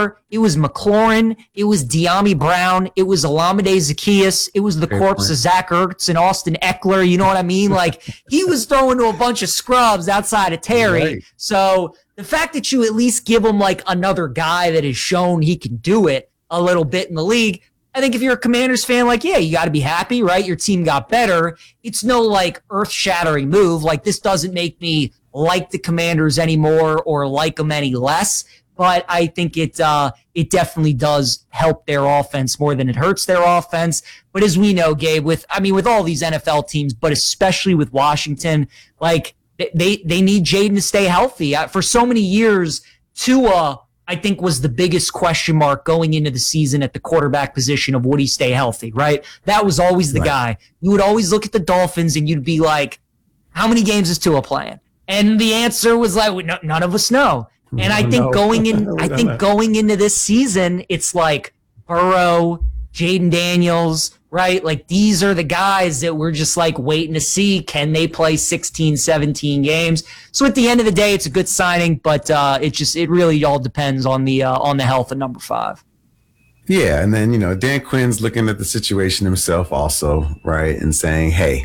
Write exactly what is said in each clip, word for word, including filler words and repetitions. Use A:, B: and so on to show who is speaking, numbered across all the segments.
A: before, it was McLaurin, it was De'Ami Brown, it was Olamide Zaccheaus, it was the Great corpse point. of Zach Ertz and Austin Eckler. You know what I mean? Like, he was throwing to a bunch of scrubs outside of Terry. Right. So the fact that you at least give him like another guy that has shown he can do it a little bit in the league, I think if you're a Commanders fan, like, yeah, you got to be happy, right? Your team got better. It's no like earth-shattering move. Like, this doesn't make me like the Commanders anymore or like them any less. But I think it uh, it definitely does help their offense more than it hurts their offense. But as we know, Gabe, with I mean, with all these N F L teams, but especially with Washington, like they they need Jaden to stay healthy. For so many years, Tua, I think, was the biggest question mark going into the season at the quarterback position of would he stay healthy, right? That was always the right. guy. You would always look at the Dolphins and you'd be like, how many games is Tua playing? And the answer was like, none of us know. And I think going in, I think going into this season, it's like Burrow, Jaden Daniels, right? Like, these are the guys that we're just like waiting to see. Can they play sixteen, seventeen games? So at the end of the day, it's a good signing, but uh, it just, it really all depends on the, uh, on the health of number five.
B: Yeah. And then, you know, Dan Quinn's looking at the situation himself also, right? And saying, hey,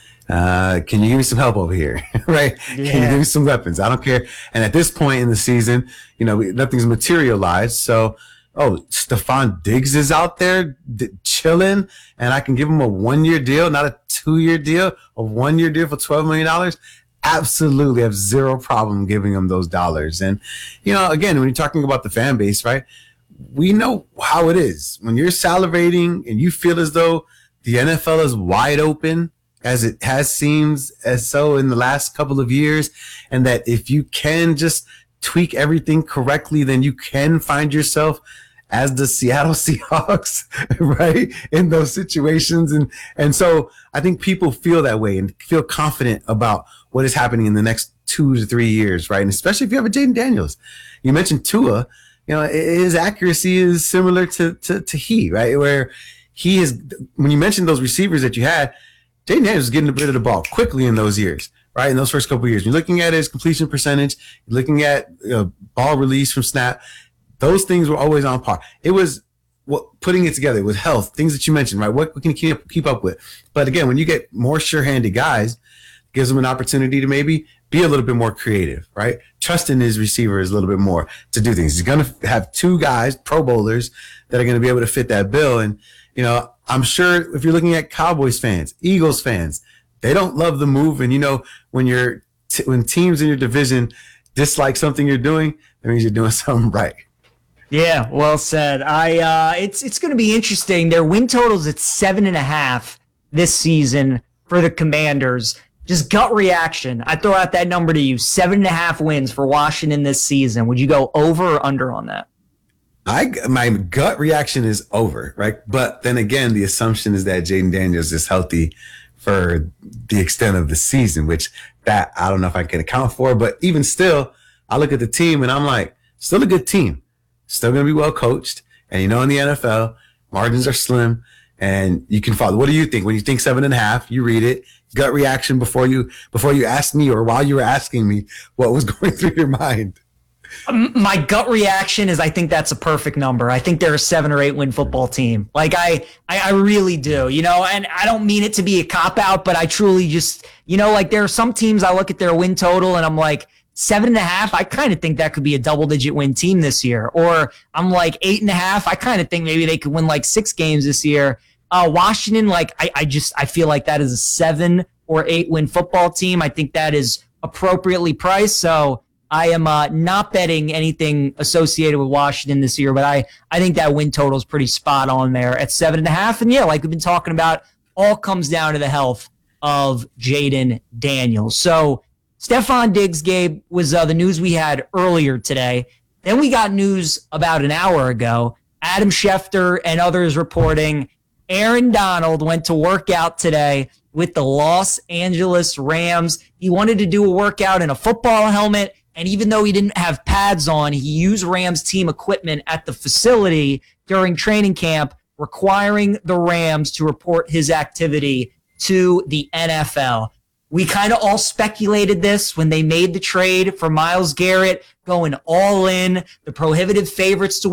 B: uh, can you give me some help over here? Right? Yeah. Can you give me some weapons? I don't care. And at this point in the season, you know, nothing's materialized. So, oh, Stephon Diggs is out there d- chilling, and I can give him a one-year deal, not a two-year deal, a one-year deal for twelve million dollars. Absolutely have zero problem giving him those dollars. And, you know, again, when you're talking about the fan base, right, we know how it is. When you're salivating and you feel as though the N F L is wide open, as it has seemed as so in the last couple of years, and that if you can just tweak everything correctly, then you can find yourself as the Seattle Seahawks, right, in those situations. And and so I think people feel that way and feel confident about what is happening in the next two to three years, right? And especially if you have a Jaden Daniels. You mentioned Tua, you know, his accuracy is similar to to, to he, right, where he is, when you mentioned those receivers that you had, Jaden Daniels was getting a bit of the ball quickly in those years, right? In those first couple of years, you're looking at his completion percentage, you're looking at uh, ball release from snap. Those things were always on par. It was what putting it together with health, things that you mentioned, right? What we can keep keep up with. But again, when you get more sure-handed guys, it gives them an opportunity to maybe be a little bit more creative, right? Trusting his receivers a little bit more to do things. He's going to have two guys, Pro Bowlers, that are going to be able to fit that bill. And, you know, I'm sure if you're looking at Cowboys fans, Eagles fans, they don't love the move. And, you know, when you're t- when teams in your division dislike something you're doing, that means you're doing something right.
A: Yeah, well said. I uh, it's it's going to be interesting. Their win totals at seven and a half this season for the Commanders. Just gut reaction. I throw out that number to you: seven and a half wins for Washington this season. Would you go over or under on that?
B: I my gut reaction is over, right? But then again, the assumption is that Jaden Daniels is healthy for the extent of the season, which that I don't know if I can account for. But even still, I look at the team and I'm like, still a good team. Still going to be well coached. And, you know, in the N F L, margins are slim and you can follow. What do you think? When you think seven and a half, you read it, gut reaction before you, before you asked me or while you were asking me what was going through your mind.
A: My gut reaction is I think that's a perfect number. I think they're a seven or eight win football team. Like I, I, I really do, you know, and I don't mean it to be a cop out, but I truly just, you know, like there are some teams I look at their win total and I'm like, Seven and a half, I kind of think that could be a double-digit win team this year. Or I'm like eight and a half, I kind of think maybe they could win like six games this year. Uh, Washington, like I, I just I feel like that is a seven or eight win football team. I think that is appropriately priced. So I am uh, not betting anything associated with Washington this year, but I I think that win total is pretty spot on there at seven and a half. And yeah, like we've been talking about, all comes down to the health of Jaden Daniels. So Stephon Diggs, Gabe, was uh, the news we had earlier today. Then we got news about an hour ago. Adam Schefter and others reporting Aaron Donald went to work out today with the Los Angeles Rams. He wanted to do a workout in a football helmet, and even though he didn't have pads on, he used Rams team equipment at the facility during training camp, requiring the Rams to report his activity to the N F L. We kind of all speculated this when they made the trade for Myles Garrett, going all in, the prohibitive favorites to win